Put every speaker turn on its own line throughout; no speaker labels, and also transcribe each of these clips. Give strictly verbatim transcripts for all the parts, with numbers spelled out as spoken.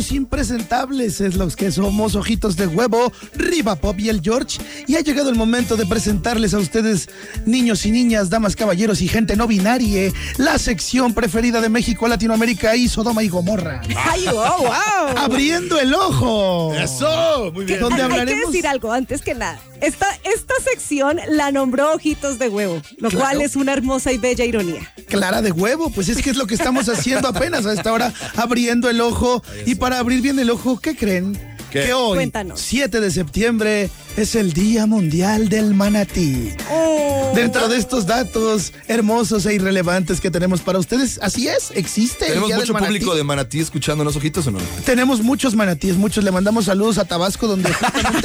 Impresentables es los que somos, Ojitos de Huevo, Riva Pop y el George, y ha llegado el momento de presentarles a ustedes, niños y niñas, damas, caballeros y gente no binaria, la sección preferida de México, Latinoamérica y Sodoma y Gomorra.
¡Ay, wow, wow!
Abriendo el ojo.
Eso, muy bien.
Donde
hay,
hablaremos...
hay que decir algo antes que nada. Esta, esta sección la nombró Ojitos de Huevo, lo
Claro.
cual es una hermosa y bella ironía.
Clara de huevo, pues es que es lo que estamos haciendo apenas a esta hora, abriendo el ojo. Y para abrir bien el ojo, ¿qué creen?
¿Qué?
Que hoy,
Cuéntanos.
siete de septiembre, es el Día Mundial del Manatí.
Oh.
Dentro de estos datos hermosos e irrelevantes que tenemos para ustedes, así es, existe el
¿Tenemos
Día
mucho
del Manatí.
público de Manatí escuchándonos, Ojitos, o no?
Tenemos muchos manatíes, muchos. Le mandamos saludos a Tabasco, donde justamente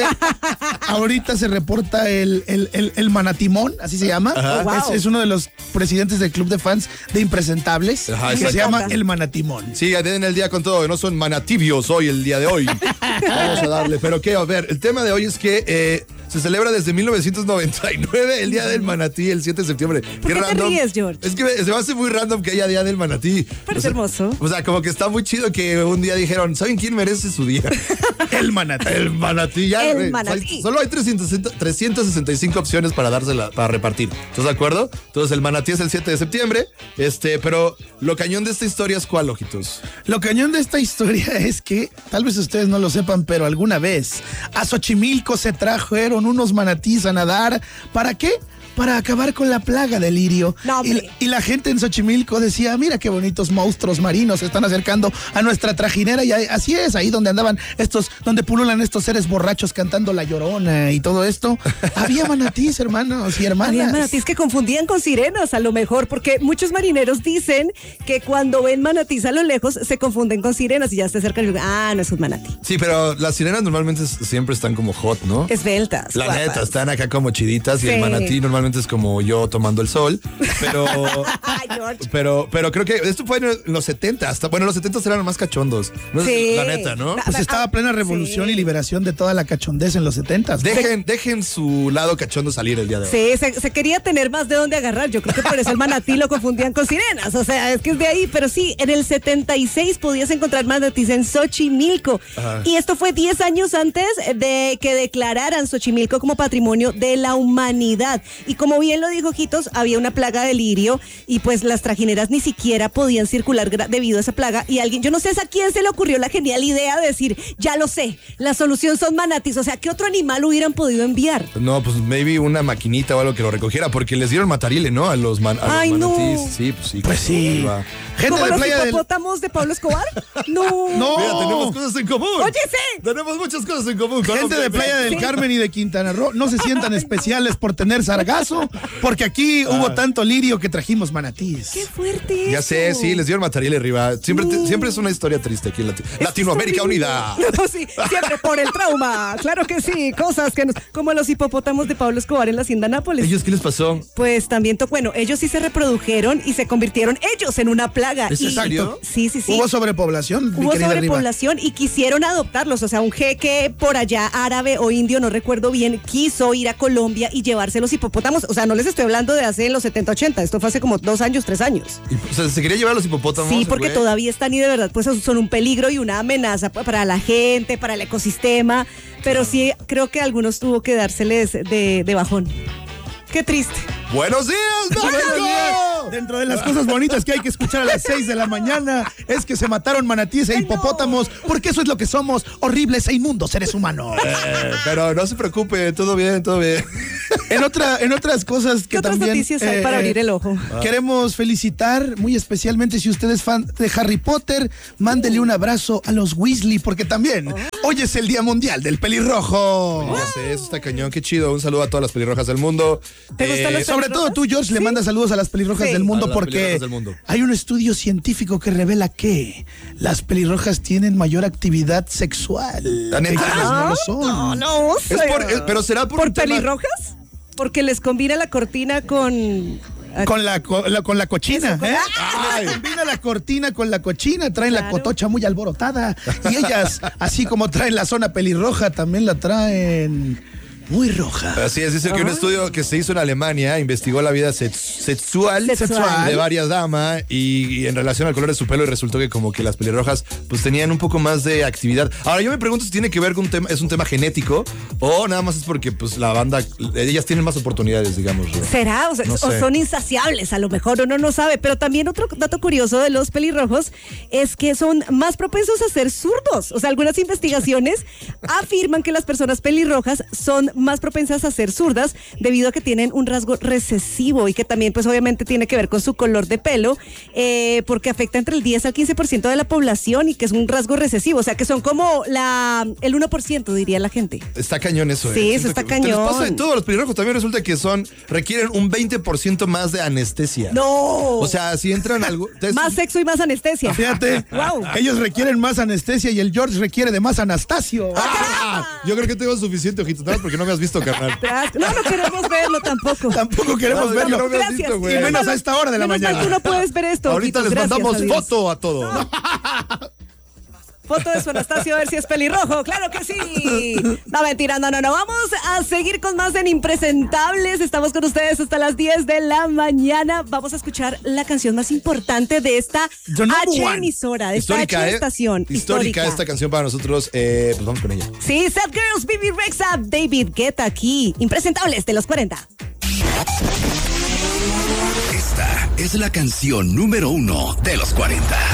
ahorita se reporta el, el, el, el Manatimón, así se llama.
Oh, wow.
es, es uno de los presidentes del club de fans de Impresentables,
Ajá,
que
exacto.
se llama el Manatimón.
Sí, den el día con todo, que no son manatibios hoy, el día de hoy. Vamos a darle, pero qué, a ver, el tema de hoy es que eh, se celebra desde mil novecientos noventa y nueve el Día del Manatí, el siete de septiembre.
¿Por qué te ríes, George?
Es que me- se me hace muy random que haya Día del Manatí.
Parece
O sea,
hermoso.
O sea, como que está muy chido que un día dijeron, ¿saben quién merece su día?
El Manatí.
El manatí. Ya,
El
güey.
manatí.
Hay- solo hay trescientos sesenta y cinco opciones para dársela, para repartir. ¿Estás de acuerdo? Entonces el manatí es el siete de septiembre. Este, pero lo cañón de esta historia es ¿cuál, Ojitos?
Lo cañón de esta historia es que, tal vez ustedes no lo sepan, pero alguna vez a Xochimilco se trajeron unos manatís a nadar. ¿Para qué? Para acabar con la plaga del lirio.
No,
y,
hombre.
y la gente en Xochimilco decía, mira qué bonitos monstruos marinos se están acercando a nuestra trajinera. Y ahí- así es, ahí donde andaban estos, donde pululan estos seres borrachos cantando La Llorona y todo esto. Había manatís, hermanos y hermanas.
Había manatís que confundían con sirenas, a lo mejor, porque muchos marineros dicen que cuando ven manatís a lo lejos se confunden con sirenas y ya se acercan y dicen, ah, no es un manatí.
Sí, pero las sirenas normalmente s- siempre están como hot, ¿no?
Esbeltas.
La
guapas.
neta, están acá como chiditas y
Sí.
el manatí normalmente es como yo tomando el sol, pero
Ay, George.
pero pero creo que esto fue en los setenta, hasta bueno, los setenta eran más cachondos. No es-
Sí.
La neta, ¿no?
Na-
Pues estaba plena revolución
Sí.
y liberación de toda la cachondez en los setentas.
Dejen dejen su lado cachondo salir el día de hoy.
Sí, se, se quería tener más de dónde agarrar. Yo creo que por eso el manatí lo confundían con sirenas. O sea, es que es de ahí. Pero sí, en el setenta y seis podías encontrar manatís en Xochimilco.
Ajá.
Y esto fue diez años antes de que declararan Xochimilco como patrimonio de la humanidad. Y como bien lo dijo Ojitos, había una plaga de lirio y pues las trajineras ni siquiera podían circular gra- debido a esa plaga. Y alguien, yo no sé a quién se le ocurrió la genial idea de decir, ya lo sé, la solución son manatís. O sea, ¿qué otro animal hubieran podido enviar?
No, pues maybe una maquinita o algo que lo recogiera, porque les dieron matarile, ¿no? A los, man, a
Ay,
los
no.
manatíes. Sí, pues sí.
Pues
claro,
sí.
va.
Gente
¿Como
de
los
playa del...
hipopótamos de Pablo Escobar? No.
No.
Mira, tenemos cosas en común.
Oye, sí.
Tenemos muchas cosas en común.
Gente
Conozco-
de Playa del
Sí.
Carmen y de Quintana Roo, no se sientan especiales por tener sargazo, porque aquí hubo tanto lirio que trajimos manatís.
Qué fuerte.
Ya
eso.
sé, sí, les dieron matarile arriba. Siempre, te-
No.
siempre es una historia triste aquí en Lati- Latinoamérica
horrible.
Unida.
No, sí, siempre por el trauma. Claro que sí, cosas que nos. Como los hipopótamos de Pablo Escobar en la hacienda Nápoles.
¿Ellos qué les pasó?
Pues también, to- bueno, ellos sí se reprodujeron y se convirtieron ellos en una plaga.
¿Es
y,
en serio?
Sí, sí, sí.
Hubo sobrepoblación, mi
Hubo
querida Riva.
sobrepoblación y quisieron adoptarlos. O sea, un jeque por allá, árabe o indio, no recuerdo bien, quiso ir a Colombia y llevarse los hipopótamos. O sea, no les estoy hablando de hace los setenta, ochenta. Esto fue hace como dos años, tres años.
Y, o sea, ¿se quería llevar a los hipopótamos?
Sí, porque
güey?
todavía están y de verdad pues son un peligro y una amenaza pa- para la gente, para el ecosistema, pero sí creo que a algunos tuvo que dárseles de, de bajón. Qué triste.
¡Buenos días,
Buenos días.
México!
Dentro de las cosas bonitas que hay que escuchar a las seis de la mañana es que se mataron manatíes e
Ay,
hipopótamos, porque eso es lo que somos, horribles e inmundos seres humanos.
Eh, pero no se preocupe, todo bien, todo bien.
En, otra, en otras cosas que
¿Qué otras
también...
noticias hay
eh,
para abrir el ojo?
Queremos felicitar muy especialmente, si usted es fan de Harry Potter, mándele un abrazo a los Weasley, porque también hoy es el Día Mundial del Pelirrojo.
Ya sé, eso está cañón, qué chido. Un saludo a todas las pelirrojas del mundo.
¿Te gustan los
Sobre todo
pelirrojas?
tú, George, le
Sí.
mandas saludos a las pelirrojas
Sí.
del mundo
A las
porque
pelirrojas del mundo.
hay un estudio científico que revela que las pelirrojas tienen mayor actividad sexual.
¿La neta?
Ellas no lo son.
No, no,
Es por, eh, pero será por,
¿Por
un tema-
pelirrojas? Porque les combina la cortina con...
Con la, co- la- con la cochina, ¿eh?
Ay.
Combina la cortina con la cochina, traen la
Claro.
cotocha muy alborotada. Y ellas, así como traen la zona pelirroja, también la traen muy roja.
Así es, dice que un estudio que se hizo en Alemania investigó la vida sex- sexual,
Sexual.
de varias damas y, y en relación al color de su pelo y resultó que como que las pelirrojas pues tenían un poco más de actividad. Ahora yo me pregunto si tiene que ver con un tema, es un tema genético o nada más es porque pues la banda, ellas tienen más oportunidades, digamos. ¿No?
¿Será? O, sea,
No
o
sé.
son insaciables, a lo mejor uno no sabe. Pero también otro dato curioso de los pelirrojos es que son más propensos a ser zurdos. O sea, algunas investigaciones afirman que las personas pelirrojas son más propensas a ser zurdas debido a que tienen un rasgo recesivo y que también pues obviamente tiene que ver con su color de pelo, eh, porque afecta entre el diez al quince por ciento de la población y que es un rasgo recesivo. O sea, que son como la el uno por ciento, diría la gente.
Está cañón eso.
Sí,
eh.
eso
Siento
está
que- que les
cañón.
pasa de todo. Los pelirrojos también resulta que son, requieren un veinte por ciento más de anestesia.
¡No!
O sea, si entran algo...
Más sexo y más anestesia.
Fíjate,
Wow.
ellos requieren más anestesia y el George requiere de más Anastasio.
¡Ah! Yo creo que tengo suficiente, ojito, nada más porque no me has visto, carnal.
No, no queremos verlo tampoco.
Tampoco queremos
No,
verlo.
no me has
Gracias.
visto, güey.
Y menos a esta hora de la
Menos mal
mañana.
tú no puedes ver esto.
Ahorita
ojitos,
les
gracias
mandamos
a Dios.
foto a todo.
Foto de su Anastasio, a ver si es pelirrojo. ¡Claro que sí! No, mentira, no, no, no. Vamos a seguir con más en Impresentables. Estamos con ustedes hasta las diez de la mañana. Vamos a escuchar la canción más importante de esta
The number
H
one.
emisora, de esta
Histórica,
H
¿eh?
estación.
Histórica esta canción para nosotros. Eh, pues vamos con ella.
Sí, Sad Girls, Bibi Rexha, David Guetta aquí. Impresentables de los cuarenta.
Esta es la canción número uno de los cuarenta.